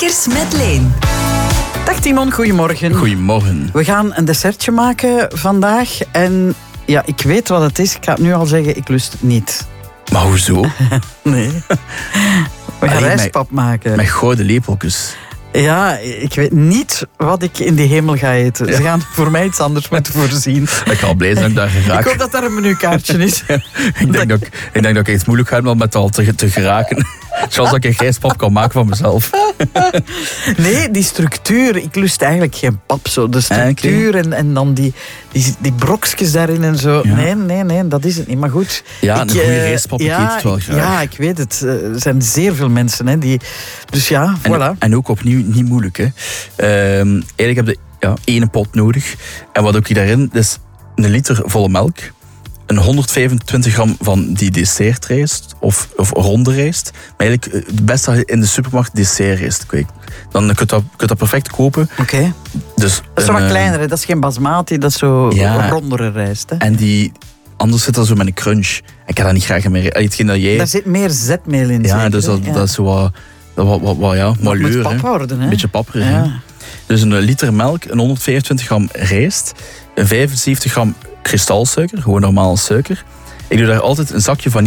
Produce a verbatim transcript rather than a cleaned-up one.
Knikkers met Leen. Dag Timon, goedemorgen. Goedemorgen. We gaan een dessertje maken vandaag. En ja, ik weet wat het is. Ik ga het nu al zeggen, ik lust het niet. Maar hoezo? Nee. We gaan Allee, rijstpap maken. Met gouden lepeltjes. Ja, ik weet niet wat ik in de hemel ga eten. Ja. Ze gaan voor mij iets anders moeten voorzien. Ik ga al blij zijn dat ik daar geraak. Ik hoop dat daar een menukaartje is. ik, denk dat ik, ik denk dat ik iets moeilijk ga om met al te, te geraken. Zoals dat ik een rijstpap kan maken van mezelf. Nee, die structuur. Ik lust eigenlijk geen pap zo. De structuur en, en dan die, die, die brokjes daarin en zo. Ja. Nee, nee, nee, dat is het niet. Maar goed. Ja, een ik, goede eh, rijstpap, ik ja, eet het wel graag. Ja, ik weet het. Er zijn zeer veel mensen. Hè, die, dus ja, En, voilà. en ook opnieuw niet moeilijk. Hè. Um, eigenlijk heb je ja, één pot nodig. En wat ook je daarin, dus een liter volle melk. Een honderdvijfentwintig gram van die dessertrijst of, of ronde rijst. Maar eigenlijk het beste in de supermarkt dessertrijst kweekt. Dan kun je dat, kun je dat perfect kopen. Oké. Okay. Dus Dat is zo wat kleiner, hè? Dat is geen basmati, dat is zo ja, rondere rijst. Hè? En die, anders zit dat zo met een crunch. Ik kan dat niet graag meer. Hetgeen dat jij... Daar zit meer zetmeel in. Ja, zeker, dus dat, ja. dat is zo wat, wat, wat, wat ja, malheur. Het moet pap worden, hè? Een beetje papperig. Ja. Hè? Dus een liter melk, een honderdvijfentwintig gram rijst, een vijfenzeventig gram kristalsuiker, gewoon normale suiker. Ik doe daar altijd een zakje van